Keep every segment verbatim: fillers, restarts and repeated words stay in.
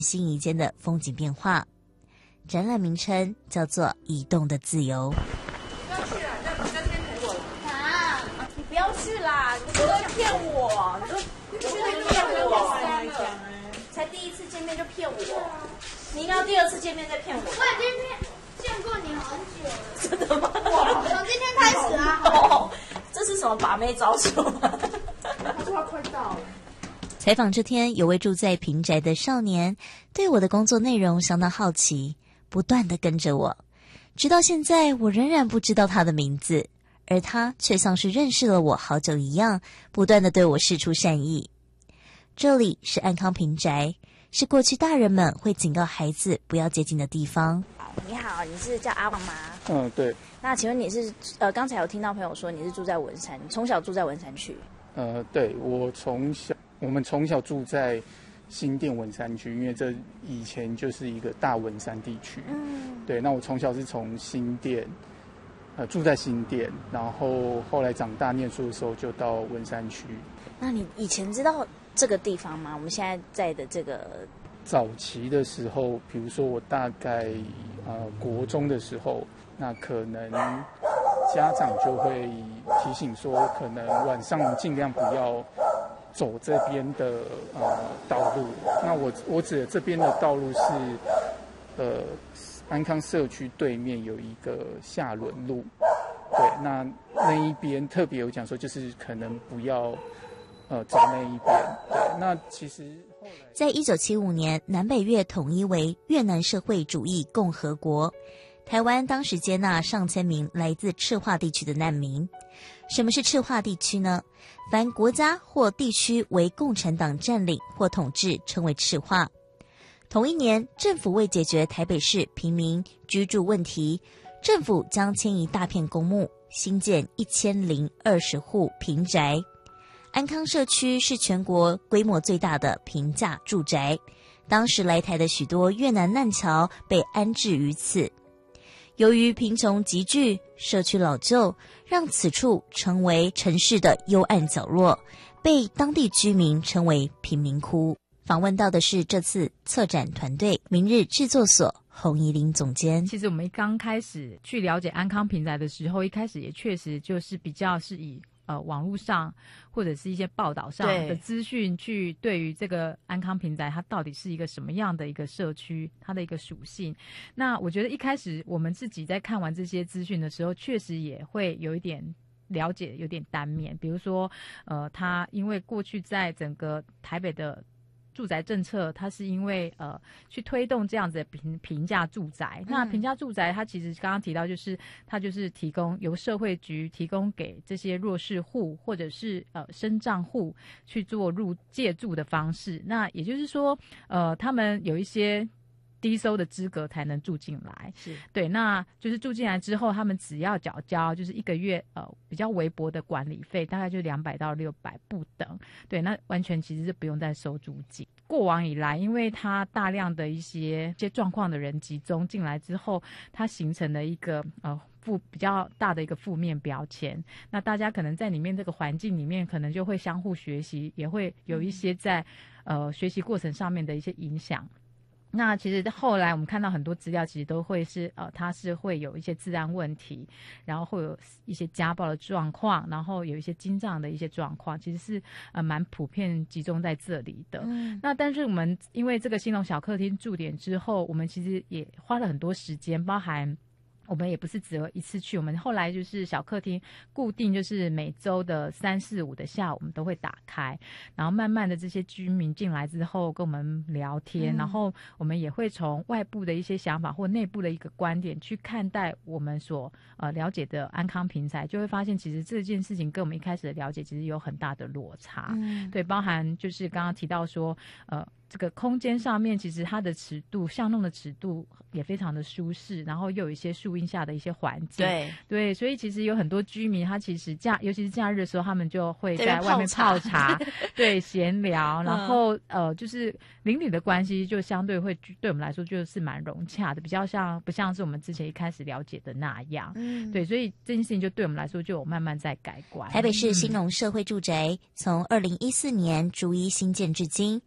新一间的风景变化。展览名称叫做《移动的自由》。 不要去啦，你在你在这边陪我啦。啊，你不要去啦，你不要骗我，你就去那个骗我，才第一次见面就骗我，你应该要第二次见面再骗我。 我已经见过你很久了。 真的吗？ 从今天开始啊！ 哦，这是什么把妹招数吗？ 他说他快到了。 采访这天，有位住在平宅的少年对我的工作内容相当好奇，不断地跟着我，直到现在我仍然不知道他的名字，而他却像是认识了我好久一样，不断地对我释出善意。这里是安康平宅，是过去大人们会警告孩子不要接近的地方。 你好，你是叫阿王吗？ 嗯，对。 那请问你是呃，刚才有听到朋友说你是住在文山，从小住在文山区？ 呃，对，我从小我们从小住在新店文山区，因为这以前就是一个大文山地区。嗯，对。那我从小是从新店，呃，住在新店，然后后来长大念书的时候就到文山区。 那你以前知道这个地方吗？我们现在在的这个早期的时候，比如说我大概呃国中的时候，那可能家长就会提醒说，可能晚上尽量不要走这边的呃道路。那我我指的这边的道路是呃安康社区对面有一个下轮路，对，那那一边特别有讲说，就是可能不要呃走那一边。对，那其实在一九七五年，南北越统一为越南社会主义共和国。台湾当时接纳上千名来自赤化地区的难民。什么是赤化地区呢？凡国家或地区为共产党占领或统治，称为赤化。同一年，政府为解决台北市平民居住问题，政府将迁移大片公墓，新建一千零二十户平宅。安康社区是全国规模最大的平价住宅，当时来台的许多越南难侨被安置于此。由于贫穷急剧，社区老旧，让此处成为城市的幽暗角落，被当地居民称为贫民窟。访问到的是这次策展团队明日制作所洪怡玲总监。 其实我们刚开始去了解安康平宅的时候，一开始也确实就是比较是以呃，网络上或者是一些报道上的资讯，去对于这个安康平宅它到底是一个什么样的一个社区，它的一个属性。那我觉得一开始我们自己在看完这些资讯的时候，确实也会有一点了解，有点单面。比如说，呃，它因为过去在整个台北的住宅政策，它是因为呃去推动这样子的平平价住宅。嗯、那平价住宅，它其实刚刚提到，就是它就是提供由社会局提供给这些弱势户或者是呃身障户去做入借住的方式。那也就是说，呃，他们有一些低收的资格才能住进来， 是对，那就是住进来之后，他们只要缴交就是一个月呃比较微薄的管理费，大概就两百到六百不等，对，那完全其实是不用再收租金。过往以来，因为它大量的一些一些状况的人集中进来之后，它形成了一个呃负比较大的一个负面标签。那大家可能在里面这个环境里面，可能就会相互学习，也会有一些在呃学习过程上面的一些影响。那其实后来我们看到很多资料，其实都会是呃，它是会有一些治安问题，然后会有一些家暴的状况，然后有一些精障的一些状况，其实是呃蛮普遍集中在这里的。嗯、那但是我们因为这个兴隆小客厅驻点之后，我们其实也花了很多时间，包含我们也不是只有一次去，我们后来就是小客厅固定就是每周的三四五的下午我们都会打开，然后慢慢的这些居民进来之后跟我们聊天、嗯、然后我们也会从外部的一些想法或内部的一个观点去看待我们所呃了解的安康平宅，就会发现其实这件事情跟我们一开始的了解其实有很大的落差、嗯、对，包含就是刚刚提到说呃这个空间上面，其实它的尺度，巷弄的尺度也非常的舒适，然后又有一些树荫下的一些环境， 对对，所以其实有很多居民，他其实假，尤其是假日的时候，他们就会在外面泡茶，对，闲聊，然后、嗯、呃，就是邻里的关系就相对会对我们来说就是蛮融洽的，比较像不像是我们之前一开始了解的那样，嗯，对，所以这件事情就对我们来说就有慢慢在改观。 台北市兴隆社会住宅从二零一四年逐一新建至今。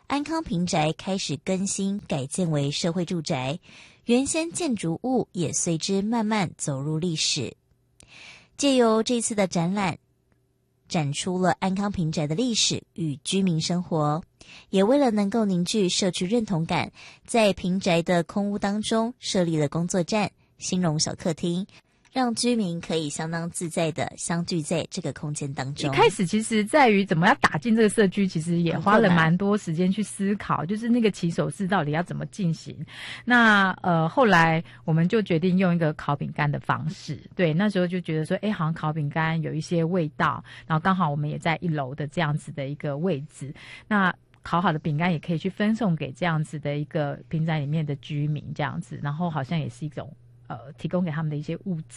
安康平宅开始更新改建为社会住宅，原先建筑物也随之慢慢走入历史。借由这次的展览，展出了安康平宅的历史与居民生活，也为了能够凝聚社区认同感，在平宅的空屋当中设立了工作站、兴隆小客厅，让居民可以相当自在的相聚在这个空间当中。 一开始其实在于怎么样打进这个社区，其实也花了蛮多时间去思考，就是那个起手式到底要怎么进行。那呃后来我们就决定用一个烤饼干的方式，对，那时候就觉得说，哎，好像烤饼干有一些味道，然后刚好我们也在一楼的这样子的一个位置，那烤好的饼干也可以去分送给这样子的一个平宅里面的居民，这样子，然后好像也是一种呃提供给他们的一些物资。